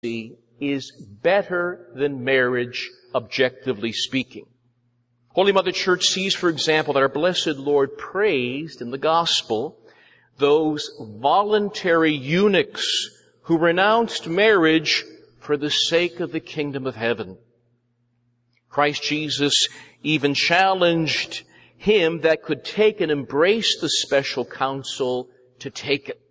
is better than marriage, objectively speaking. Holy Mother Church sees, for example, that our blessed Lord praised in the gospel those voluntary eunuchs who renounced marriage for the sake of the kingdom of heaven. Christ Jesus even challenged him that could take and embrace the special counsel to take it.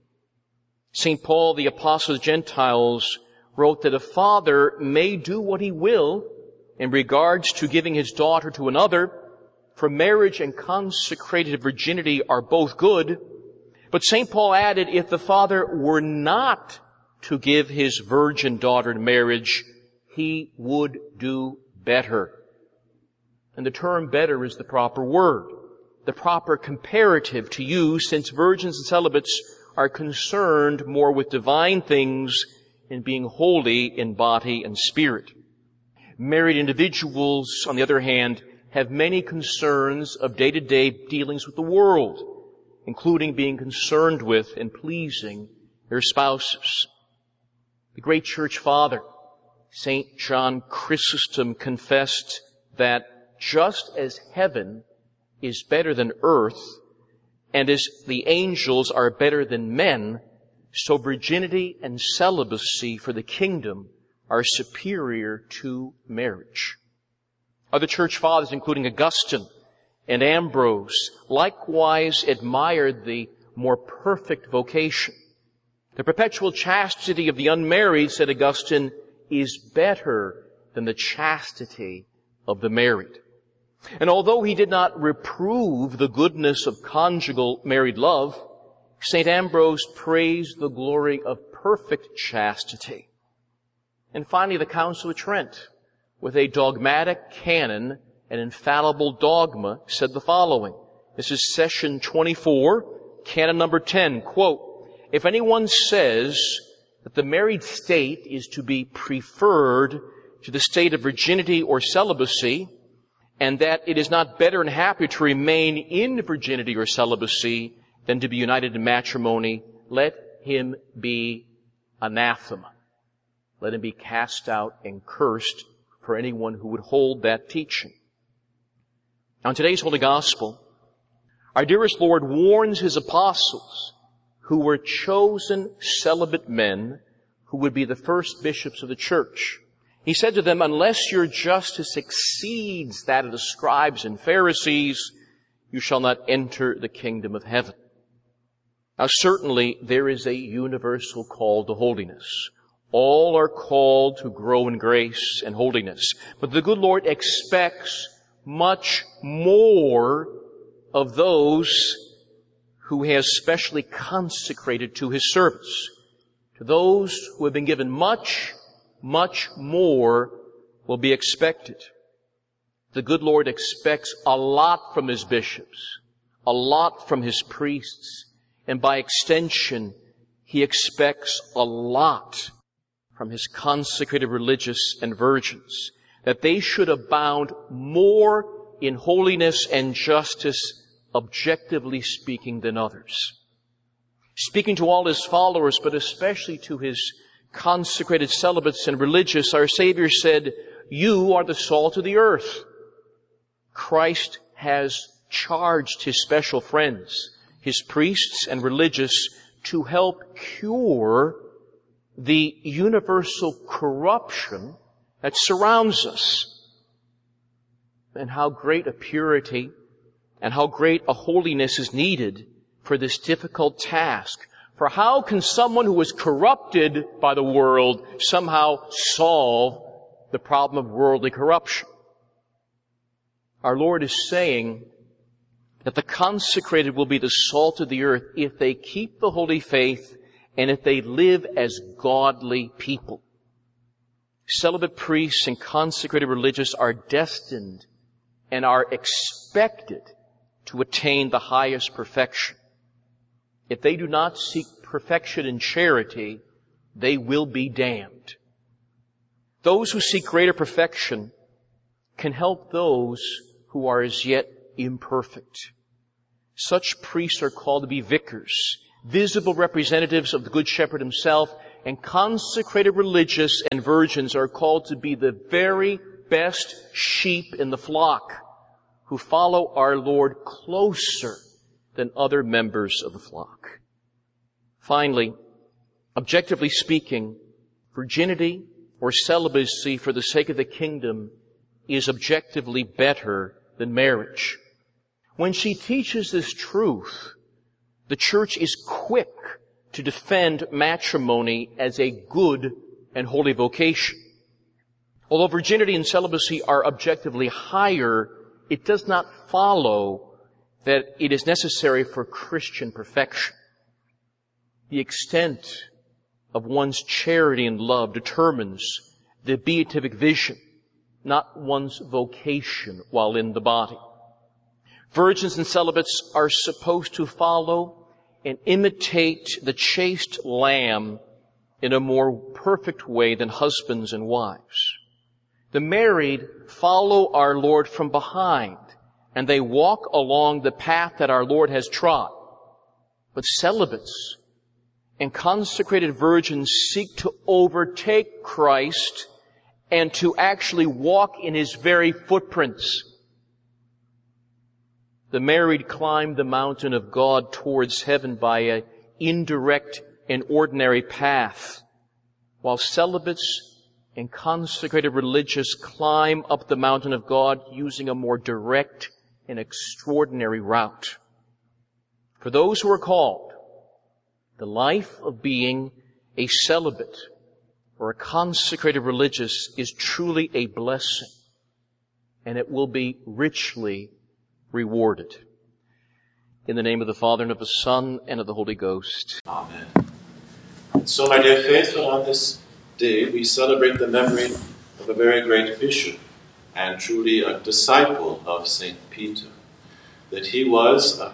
St. Paul, the apostle of the Gentiles, wrote that a father may do what he will in regards to giving his daughter to another, for marriage and consecrated virginity are both good. But St. Paul added, if the father were not to give his virgin daughter in marriage, he would do better. And the term better is the proper word, the proper comparative to use, since virgins and celibates are concerned more with divine things in being holy in body and spirit. Married individuals, on the other hand, have many concerns of day-to-day dealings with the world, including being concerned with and pleasing their spouses. The great church father, St. John Chrysostom, confessed that just as heaven is better than earth, and as the angels are better than men, so virginity and celibacy for the kingdom are superior to marriage. Other church fathers, including Augustine and Ambrose, likewise admired the more perfect vocation. The perpetual chastity of the unmarried, said Augustine, is better than the chastity of the married. And although he did not reprove the goodness of conjugal married love, St. Ambrose praised the glory of perfect chastity. And finally, the Council of Trent, with a dogmatic canon and infallible dogma, said the following. This is session 24, canon number 10, quote, if anyone says that the married state is to be preferred to the state of virginity or celibacy, and that it is not better and happier to remain in virginity or celibacy than to be united in matrimony, let him be anathema. Let him be cast out and cursed for anyone who would hold that teaching. Now, in today's Holy Gospel, our dearest Lord warns His apostles, who were chosen celibate men who would be the first bishops of the church. He said to them, unless your justice exceeds that of the scribes and Pharisees, you shall not enter the kingdom of heaven. Now, certainly, there is a universal call to holiness. All are called to grow in grace and holiness. But the good Lord expects much more of those who He has specially consecrated to His service. To those who have been given much, much more will be expected. The good Lord expects a lot from His bishops, a lot from His priests, and by extension, He expects a lot from His consecrated religious and virgins, that they should abound more in holiness and justice, objectively speaking, than others. Speaking to all His followers, but especially to His consecrated celibates and religious, our Savior said, you are the salt of the earth. Christ has charged His special friends, His priests and religious, to help cure the universal corruption that surrounds us. And how great a purity and how great a holiness is needed for this difficult task. For how can someone who is corrupted by the world somehow solve the problem of worldly corruption? Our Lord is saying that the consecrated will be the salt of the earth if they keep the holy faith and if they live as godly people. Celibate priests and consecrated religious are destined and are expected to attain the highest perfection. If they do not seek perfection in charity, they will be damned. Those who seek greater perfection can help those who are as yet imperfect. Such priests are called to be vicars, visible representatives of the Good Shepherd Himself, and consecrated religious and virgins are called to be the very best sheep in the flock, who follow our Lord closer than other members of the flock. Finally, objectively speaking, virginity or celibacy for the sake of the kingdom is objectively better than marriage. When she teaches this truth, the church is quick to defend matrimony as a good and holy vocation. Although virginity and celibacy are objectively higher, it does not follow that it is necessary for Christian perfection. The extent of one's charity and love determines the beatific vision, not one's vocation while in the body. Virgins and celibates are supposed to follow and imitate the chaste lamb in a more perfect way than husbands and wives. The married follow our Lord from behind, and they walk along the path that our Lord has trod. But celibates and consecrated virgins seek to overtake Christ and to actually walk in His very footprints. The married climb the mountain of God towards heaven by an indirect and ordinary path, while celibates and consecrated religious climb up the mountain of God using a more direct and extraordinary route. For those who are called, the life of being a celibate or a consecrated religious is truly a blessing, and it will be richly rewarded. In the name of the Father, and of the Son, and of the Holy Ghost. Amen. And so, my dear faithful, on this day we celebrate the memory of a very great bishop and truly a disciple of St. Peter. That he was a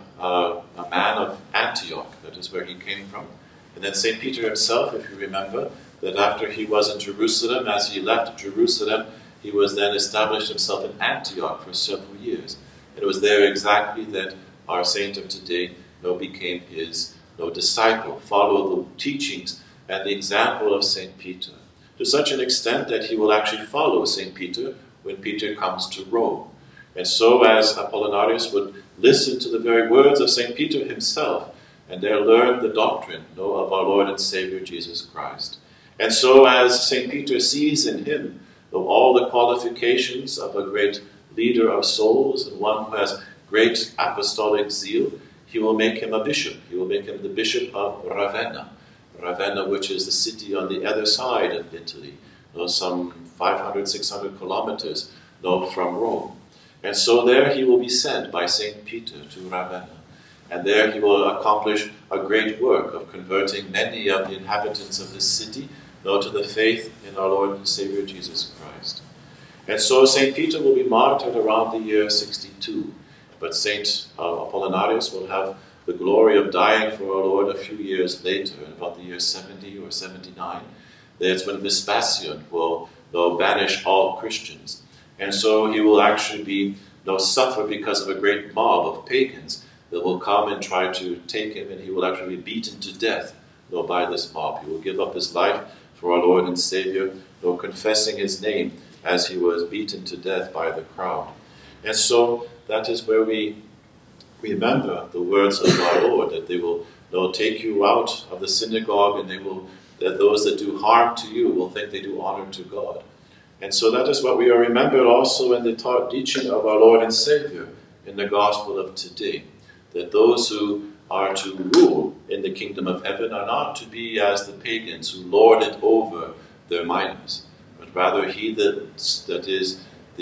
man of Antioch, that is where he came from. And then St. Peter himself, if you remember, that after he was in Jerusalem, as he left Jerusalem, he was then established himself in Antioch for several years. And it was there exactly that our saint of today became his disciple, followed the teachings and the example of St. Peter, to such an extent that he will actually follow St. Peter when Peter comes to Rome. And so as Apollinarius would listen to the very words of St. Peter himself, and there learn the doctrine of our Lord and Savior Jesus Christ. And so as St. Peter sees in him all the qualifications of a great leader of souls and one who has great apostolic zeal, he will make him a bishop. He will make him the bishop of Ravenna. Ravenna, which is the city on the other side of Italy, some 500, 600 kilometers from Rome. And so there he will be sent by St. Peter to Ravenna. And there he will accomplish a great work of converting many of the inhabitants of this city to the faith in our Lord and Savior Jesus Christ. And so St. Peter will be martyred around the year 62. But St. Apollinarius will have the glory of dying for our Lord a few years later, in about the year 70 or 79. That's when Vespasian will banish all Christians. And so he will actually be suffer because of a great mob of pagans that will come and try to take him, and he will actually be beaten to death by this mob. He will give up his life for our Lord and Savior, confessing his name as he was beaten to death by the crowd. And so that is where we remember the words of our Lord, that they will take you out of the synagogue, and that those that do harm to you will think they do honor to God. And so that is what we are remembered also in the teaching of our Lord and Savior in the gospel of today, that those who are to rule in the kingdom of heaven are not to be as the pagans who lord it over their minors, but rather he that is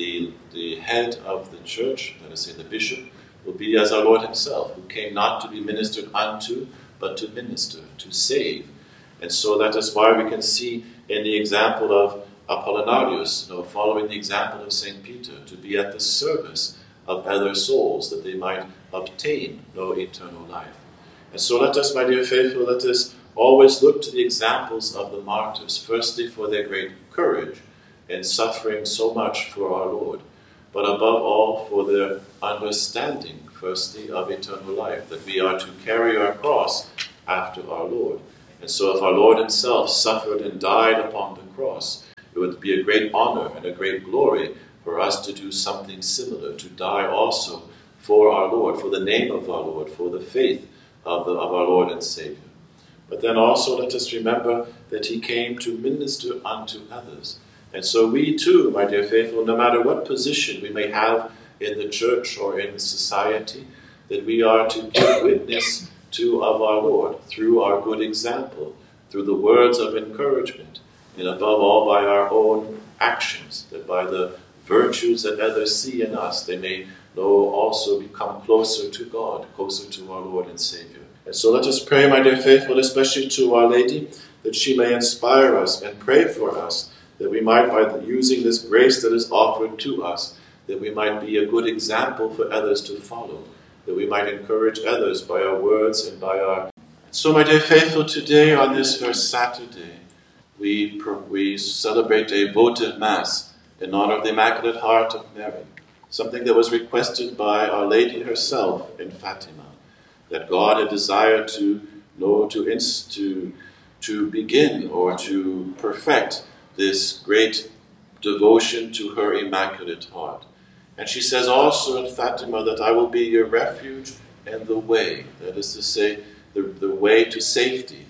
the head of the church, let us say the bishop, will be as our Lord himself, who came not to be ministered unto, but to minister, to save. And so that is why we can see in the example of Apollinarius, following the example of St. Peter, to be at the service of other souls, that they might obtain eternal life. And so let us, my dear faithful, let us always look to the examples of the martyrs, firstly for their great courage in suffering so much for our Lord, but above all for their understanding, firstly, of eternal life, that we are to carry our cross after our Lord. And so if our Lord himself suffered and died upon the cross, it would be a great honor and a great glory for us to do something similar, to die also for our Lord, for the name of our Lord, for the faith of our Lord and Savior. But then also let us remember that he came to minister unto others. And so we too, my dear faithful, no matter what position we may have in the church or in society, that we are to give witness of our Lord through our good example, through the words of encouragement, and above all by our own actions, that by the virtues that others see in us, they may also become closer to God, closer to our Lord and Savior. And so let us pray, my dear faithful, especially to Our Lady, that she may inspire us and pray for us, that we might, by using this grace that is offered to us, that we might be a good example for others to follow, that we might encourage others by our words and by our... So, my dear faithful, today on this first Saturday, we celebrate a votive Mass in honor of the Immaculate Heart of Mary, something that was requested by Our Lady herself in Fatima, that God had desired to begin or to perfect this great devotion to her Immaculate Heart. And she says also in Fatima that I will be your refuge and the way, that is to say, the way to safety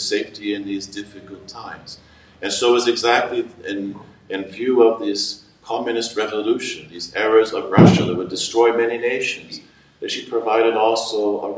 in these difficult times. And so is exactly in view of this communist revolution, these errors of Russia that would destroy many nations, that she provided also a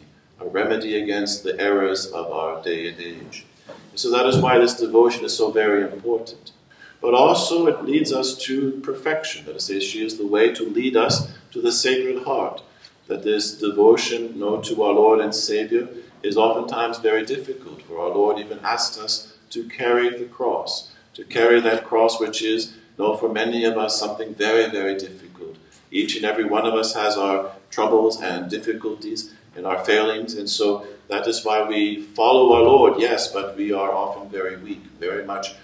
remedy against the errors of our day and age. And so that is why this devotion is so very important. But also it leads us to perfection. That is to say, she is the way to lead us to the Sacred Heart. That this devotion to our Lord and Savior is oftentimes very difficult, for our Lord even asked us to carry the cross, to carry that cross which is, for many of us, something very, very difficult. Each and every one of us has our troubles and difficulties and our failings, and so that is why we follow our Lord, yes, but we are often very weak, very much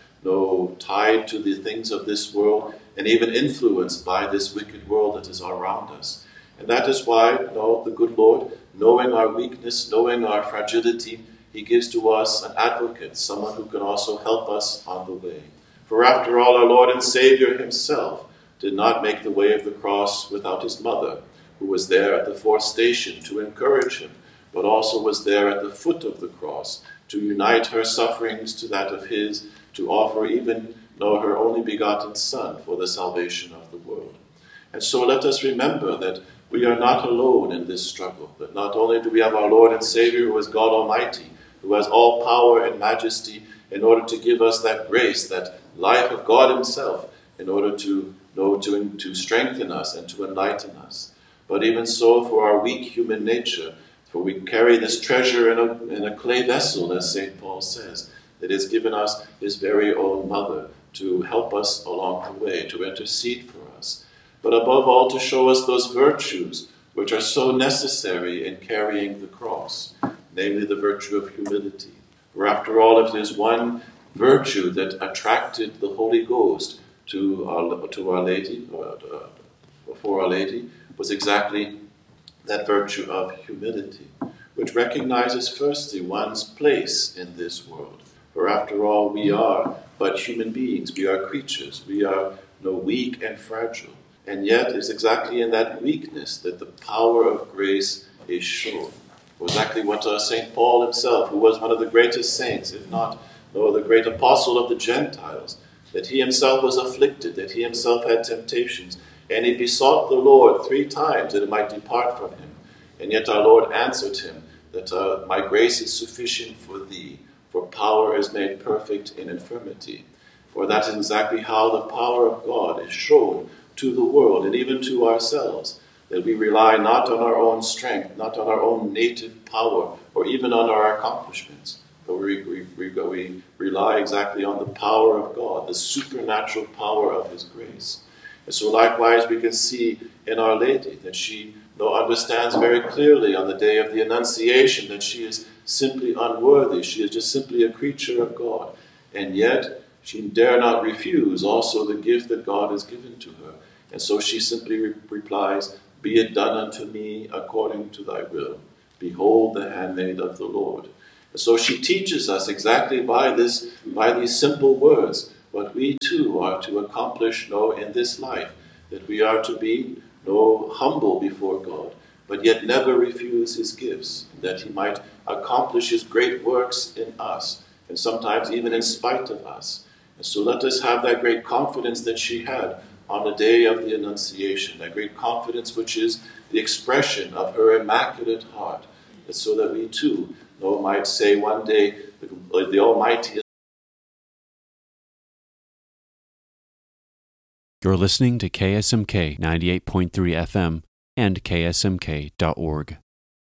tied to the things of this world, and even influenced by this wicked world that is around us. And that is why, the good Lord, knowing our weakness, knowing our fragility, he gives to us an advocate, someone who can also help us on the way. For after all, our Lord and Savior himself did not make the way of the cross without his mother, who was there at the fourth station to encourage him, but also was there at the foot of the cross to unite her sufferings to that of his, to offer even her only begotten Son for the salvation of the world. And so let us remember that we are not alone in this struggle, that not only do we have our Lord and Savior, who is God Almighty, who has all power and majesty, in order to give us that grace, that life of God himself, in order to strengthen us and to enlighten us. But even so, for our weak human nature, for we carry this treasure in a clay vessel, as St. Paul says, that is given us his very own mother to help us along the way, to intercede for us. But above all, to show us those virtues which are so necessary in carrying the cross, namely the virtue of humility. For after all, if there's one virtue that attracted the Holy Ghost to Our Lady, for Our Lady, was exactly that virtue of humility, which recognizes firstly one's place in this world. For after all, we are but human beings, we are creatures, we are weak and fragile. And yet it's exactly in that weakness that the power of grace is shown. Exactly what St. Paul himself, who was one of the greatest saints, if not the great apostle of the Gentiles, that he himself was afflicted, that he himself had temptations, and he besought the Lord 3 times that it might depart from him. And yet our Lord answered him that my grace is sufficient for thee, for power is made perfect in infirmity. For that is exactly how the power of God is shown to the world and even to ourselves, that we rely not on our own strength, not on our own native power, or even on our accomplishments, but we rely exactly on the power of God, the supernatural power of his grace. And so likewise we can see in Our Lady that she understands very clearly on the day of the Annunciation that she is simply unworthy, she is just simply a creature of God, and yet she dare not refuse also the gift that God has given to her. And so she simply replies, "Be it done unto me according to thy will. Behold the handmaid of the Lord." So she teaches us exactly by these simple words, what we too are to accomplish, in this life, that we are to be, humble before God, but yet never refuse his gifts, that he might accomplish his great works in us, and sometimes even in spite of us. And so let us have that great confidence that she had on the day of the Annunciation, that great confidence which is the expression of her immaculate heart, and so that we too, might say one day, the Almighty. You're listening to KSMK 98.3 FM and ksmk.org.